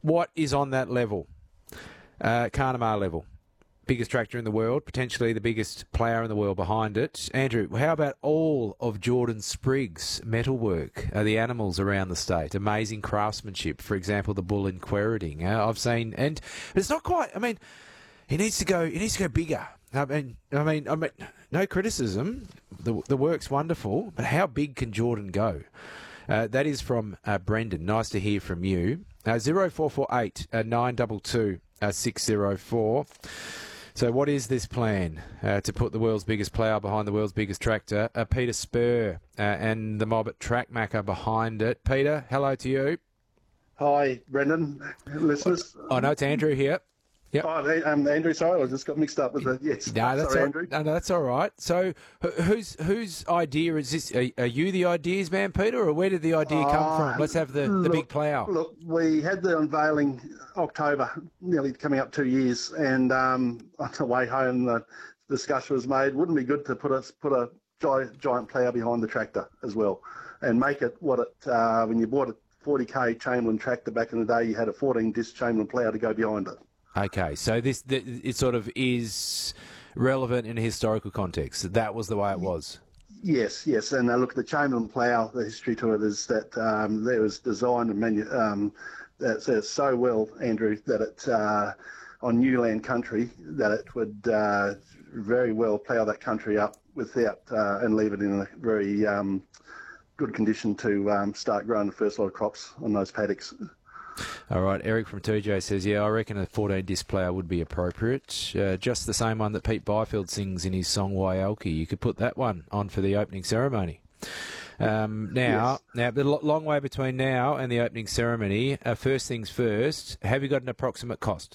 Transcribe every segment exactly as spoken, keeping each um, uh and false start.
what is on that level? Uh, Carnamah level. Biggest tractor in the world, potentially the biggest player in the world behind it. Andrew, how about all of Jordan Spriggs' metalwork, uh, the animals around the state? Amazing craftsmanship. For example, the bull in Quairading. Uh, I've seen, and it's not quite. I mean, he needs to go. He needs to go bigger. I mean, I mean, I mean, no criticism. The the work's wonderful, but how big can Jordan go? Uh, that is from uh, Brendan. Nice to hear from you. Uh, zero four four eight nine two two six zero four. So what is this plan uh, to put the world's biggest plough behind the world's biggest tractor? Uh, Peter Spur uh, and the mob at TrackMacker behind it. Peter, hello to you. Hi, Brendan, listeners. Oh, no, it's Andrew here. Yep. Oh, um, Andrew, sorry, I just got mixed up with the, yes. No, that's sorry, all, Andrew. no, no, that's all right. So whose whose idea is this? Are, are you the ideas man, Peter, or where did the idea come Uh, from? Let's have the, the look, big plough. Look, we had the unveiling October, nearly coming up two years, and um, on the way home the discussion was made, wouldn't it be good to put a, put a giant, giant plough behind the tractor as well, and make it what it, uh, when you bought a forty k Chamberlain tractor back in the day, you had a fourteen disc Chamberlain plough to go behind it. Okay, so this the, it sort of is relevant in a historical context. That was the way it was. Yes, yes, and uh, look, the Chamberlain plough, the history to it is that um, it was designed and manu- um, that says so well, Andrew, that it uh, on new land country that it would uh, very well plough that country up without uh, and leave it in a very um, good condition to um, start growing the first lot of crops on those paddocks. All right, Eric from two J says, yeah, I reckon a fourteen disc plough would be appropriate. Uh, just the same one that Pete Byfield sings in his song Waialki. You could put that one on for the opening ceremony. Um, now, yes. now, the long way between now and the opening ceremony. Uh, first things first, have you got an approximate cost?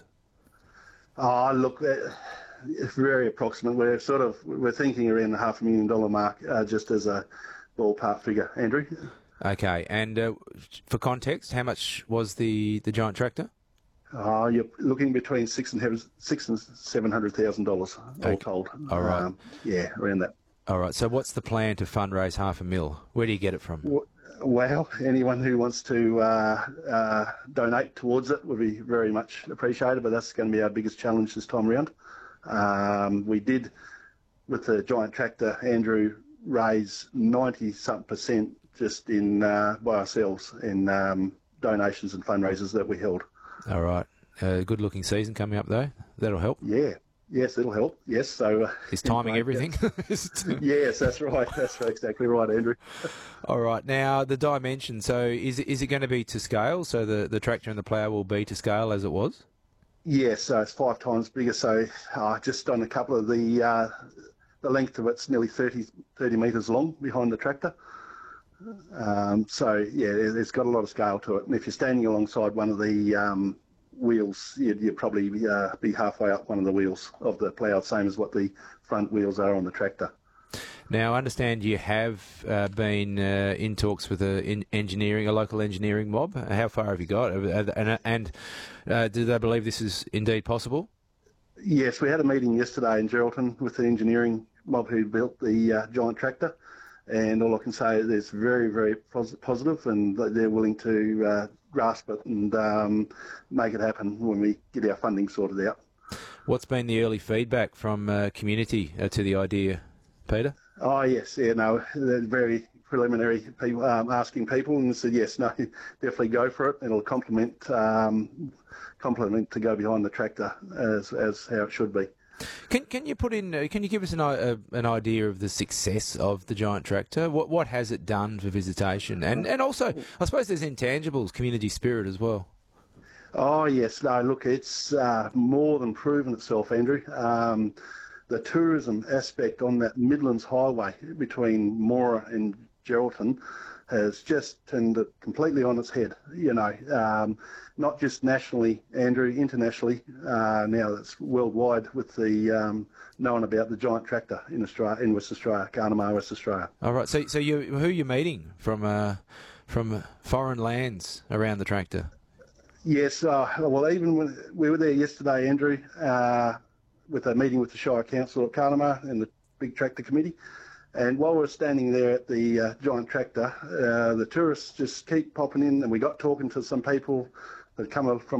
Oh, look, uh, it's very approximate. We're sort of we're thinking around the half a million dollar mark, uh, just as a ballpark figure, Andrew. Okay, and uh, for context, how much was the, the giant tractor? Oh, you're looking between six and hev- six and seven hundred thousand dollars, all Okay. told. All right. Um, yeah, around that. All right, so what's the plan to fundraise half a mil? Where do you get it from? Well, anyone who wants to uh, uh, donate towards it would be very much appreciated, but that's going to be our biggest challenge this time around. Um, we did, with the giant tractor, Andrew, raise ninety-something percent just in uh, by ourselves in um, donations and fundraisers that we held. All right. Uh, good looking season coming up, though. That'll help. Yeah. Yes, it'll help. Yes. So uh, Is timing right, everything? Yes, that's right. That's exactly right, Andrew. All right. Now, the dimension. So is it, is it going to be to scale? So the, the tractor and the plough will be to scale as it was? Yes, so it's five times bigger. So uh, just on a couple of the uh, the length of it's nearly thirty, thirty metres long behind the tractor. Um, so, yeah, it, it's got a lot of scale to it. And if you're standing alongside one of the um, wheels, you'd, you'd probably uh, be halfway up one of the wheels of the plough, same as what the front wheels are on the tractor. Now, I understand you have uh, been uh, in talks with a in engineering, a local engineering mob. How far have you got? And, and uh, do they believe this is indeed possible? Yes, we had a meeting yesterday in Geraldton with the engineering mob who built the uh, giant tractor. And all I can say is it's very, very pos- positive, and they're willing to uh, grasp it and um, make it happen when we get our funding sorted out. What's been the early feedback from uh, community uh, to the idea, Peter? Oh, yes, yeah, no, they're very preliminary people um, asking people, and said, yes, no, definitely go for it. It'll complement um, complement to go behind the tractor as, as how it should be. Can can you put in? Uh, can you give us an uh, an idea of the success of the giant tractor? What what has it done for visitation, and and also I suppose there's intangibles, community spirit as well. Oh yes, no, look, it's uh, more than proven itself, Andrew. Um, the tourism aspect on that Midlands Highway between Moora and Geraldton has just turned it completely on its head. You know, um, not just nationally, Andrew, internationally. Uh, now it's worldwide with the um, known about the giant tractor in Australia, in West Australia, Carnamah, West Australia. All right. So so you who are you meeting from uh, from foreign lands around the tractor? Yes. Uh, well, even when we were there yesterday, Andrew, uh, with a meeting with the Shire Council at Carnamah and the Big Tractor Committee. And while we were standing there at the uh, giant tractor, uh, the tourists just keep popping in, and we got talking to some people that come from